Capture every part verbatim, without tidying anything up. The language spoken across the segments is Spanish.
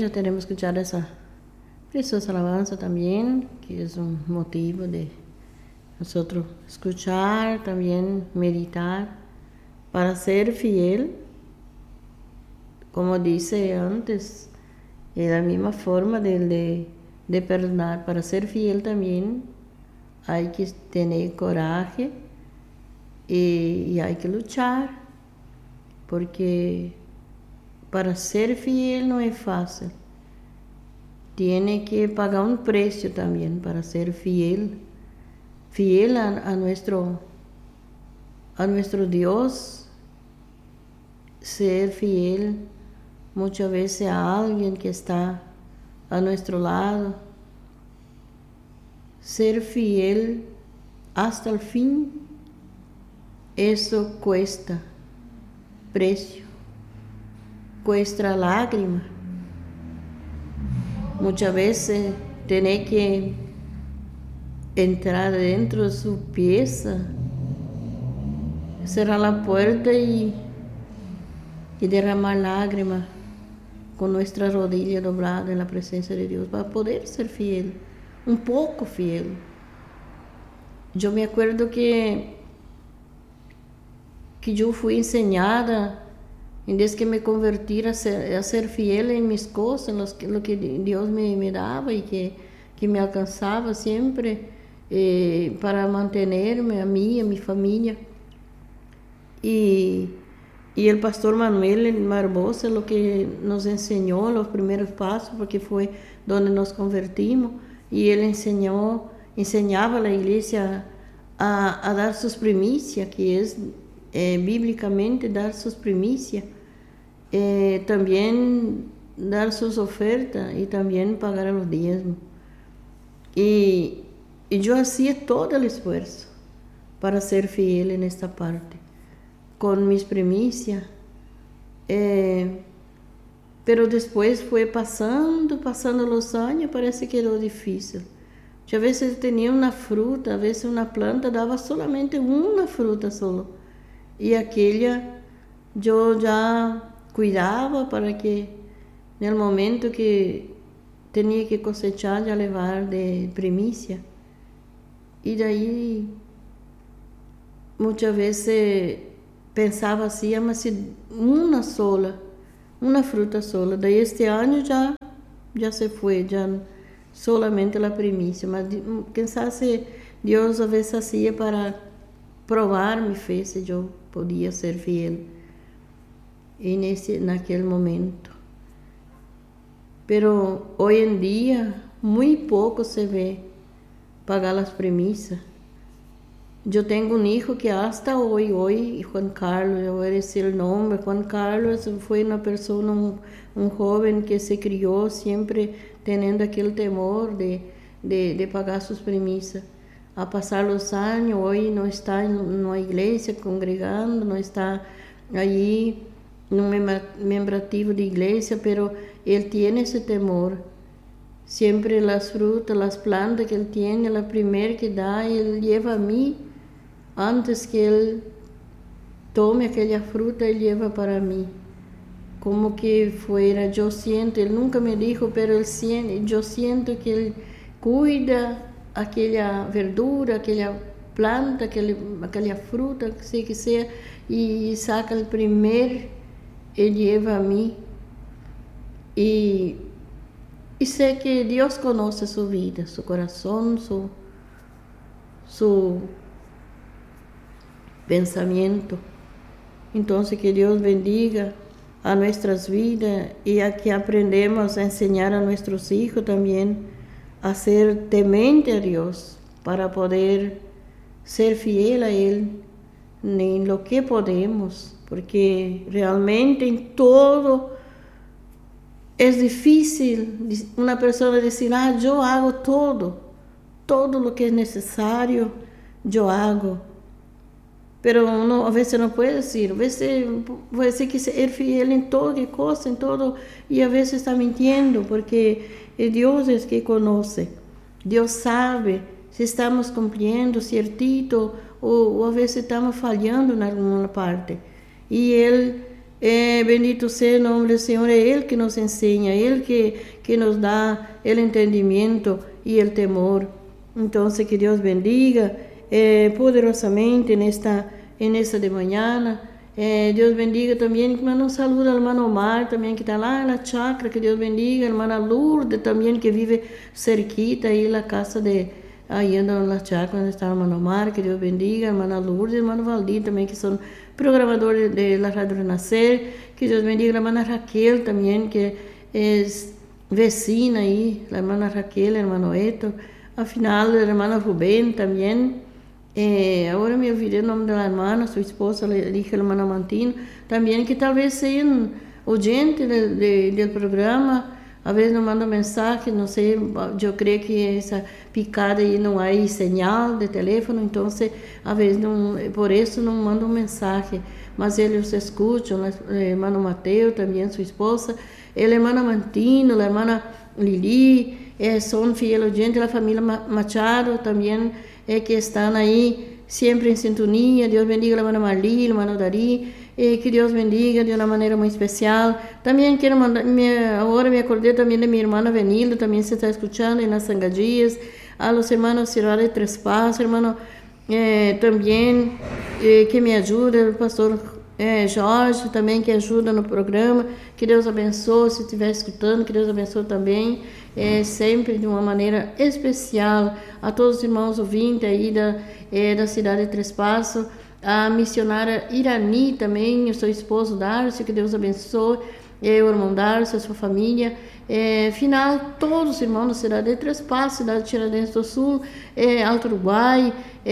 ya tenemos escuchado esa preciosa alabanza también, que es un motivo de nosotros escuchar, también meditar, para ser fiel, como dice antes, de la misma forma de, de, de perdonar. Para ser fiel también hay que tener coraje y, y hay que luchar, porque para ser fiel no es fácil. Tiene que pagar un precio también para ser fiel, fiel a, a, nuestro, a nuestro Dios, ser fiel muchas veces a alguien que está a nuestro lado, ser fiel hasta el fin, eso cuesta precio, cuesta lágrima. Muchas veces tener que entrar dentro de su pieza, cerrar la puerta y, y derramar lágrimas con nuestra rodilla doblada en la presencia de Dios para poder ser fiel, un poco fiel. Yo me acuerdo que, que yo fui enseñada, desde que me convertí a ser, a ser fiel en mis cosas, en los, lo que Dios me, me daba y que, que me alcanzaba siempre eh, para mantenerme a mí, a mi familia. Y, y el pastor Manuel Barbosa lo que nos enseñó los primeros pasos, porque fue donde nos convertimos, y él enseñó, enseñaba a la iglesia a, a dar sus primicias, que es eh, bíblicamente dar sus primicias. Eh, también dar sus ofertas y también pagar los diezmos. Y, y yo hacía todo el esfuerzo para ser fiel en esta parte, con mis primicias. Eh, pero después fue pasando, pasando los años, parece que era difícil. Yo a veces tenía una fruta, a veces una planta daba solamente una fruta solo. Y aquella yo ya cuidaba para que en el momento que tenía que cosechar ya llevar de primicia. Y de ahí muchas veces pensaba así, ah, mas si una sola, una fruta sola. De ahí este año ya, ya se fue, ya solamente la primicia. Mas quizás Dios a veces hacía para probar mi fe, si yo podía ser fiel en ese, en aquel momento. Pero hoy en día muy poco se ve pagar las premisas. Yo tengo un hijo que hasta hoy, hoy, Juan Carlos, yo voy a decir el nombre, Juan Carlos fue una persona, un, un joven que se crió siempre teniendo aquel temor de, de, de pagar sus premisas. A pasar los años, hoy no está en una iglesia congregando, no está allí en un membrativo de iglesia, pero él tiene ese temor. Siempre las frutas, las plantas que él tiene, la primera que da, él lleva a mí. Antes que él tome aquella fruta, él lleva para mí. Como que fuera, yo siento, él nunca me dijo, pero él siente, yo siento que él cuida aquella verdura, aquella planta, aquella, aquella fruta, que sea que sea, y saca el primer, él lleva a mí. Y, y sé que Dios conoce su vida, su corazón, su, su pensamiento. Entonces que Dios bendiga a nuestras vidas y a que aprendemos a enseñar a nuestros hijos también a ser temente a Dios para poder ser fiel a Él en lo que podemos, porque realmente en todo es difícil una persona decir, ah, yo hago todo, todo lo que es necesario, yo hago. Pero uno a veces no puede decir, a veces puede decir que ser fiel en todo, que cosa, en todo, y a veces está mintiendo, porque Dios es que conoce, Dios sabe si estamos cumpliendo ciertito, o, o a veces estamos fallando en alguna parte, y Él Eh, bendito seja o nome do Senhor, é Ele que nos ensina, é Ele que, que nos dá o entendimento e o temor. Então, que Deus bendiga eh, poderosamente nesta, nesta de manhã. Eh, Deus bendiga também, manda um saludo ao irmão Omar também, que está lá na chácara, que Deus bendiga, a irmã Lourdes também, que vive cerquita aí na casa de, aí na chácara onde está o irmão Omar, que Deus bendiga, a irmã Lourdes e a irmã Valdir também, que são programadores da Rádio Renascer, que Deus bendiga, a irmã Raquel também, que é vecina aí, a irmã Raquel, a irmã Noeto, afinal, a irmã Rubén também. Eh, agora me olvidei o nome da irmã, sua esposa, a hija da irmã Mantino, também, que talvez sejam oyentes de, de, do programa, às vezes não mandam mensagem, não sei, eu creio que essa picada aí não há señal de telefone, então, às vezes, não, por isso não mandam mensagem, mas eles escutam, o irmão Mateu também, sua esposa, a irmã Mantino, a irmã Lili, eh, são fiel oyentes da família Machado também, é que estão aí sempre em sintonia. Deus bendiga a irmã Marli, a irmã Dari, e que Deus bendiga de uma maneira muito especial. Também quero mandar, me, agora me acordei também de minha irmã Venilda, também se está escutando em nas Sangadias, a los hermanos Ciruela de Tres Passos, hermano eh, também eh, que me ajuda, o pastor eh, Jorge também que ajuda no programa. Que Deus abençoe, se estiver escutando, que Deus abençoe também. É, sempre de uma maneira especial a todos os irmãos ouvintes aí da, é, da cidade de Três Passos, a missionária Irani também, o seu esposo Darcio, que Deus abençoe, é, o irmão Darcio, a sua família, é, final, todos os irmãos da cidade de Três Passos, cidade de Tiradentes do Sul, é, Alto Uruguai,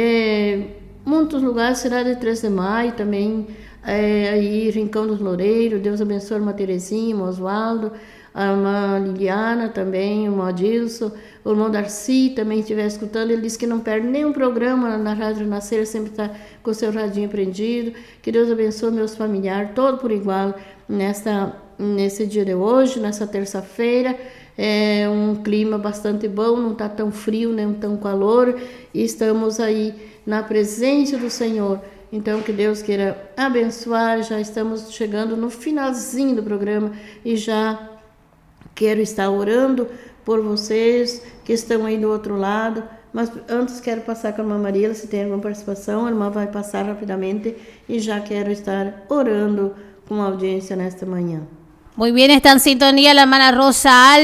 é, muitos lugares, cidade de três de maio também, é, aí Rincão dos Loureiros, Deus abençoe a irmã Terezinha, o irmão Oswaldo, a irmã Liliana também, o irmão Adilson, o irmão Darcy também estiver escutando, ele disse que não perde nenhum programa na Rádio Renascer, sempre está com o seu radinho prendido. Que Deus abençoe meus familiares, todos por igual, nesta, nesse dia de hoje, nessa terça-feira. É um clima bastante bom, não está tão frio, nem tão calor, e estamos aí na presença do Senhor. Então, que Deus queira abençoar, já estamos chegando no finalzinho do programa e já quero estar orando por vocês que estão aí do outro lado, mas antes quero passar com a irmã Maria, se tem alguma participação, a irmã vai passar rapidamente e já quero estar orando com a audiência nesta manhã. Muy bien, está en sintonía la hermana Rosa Al.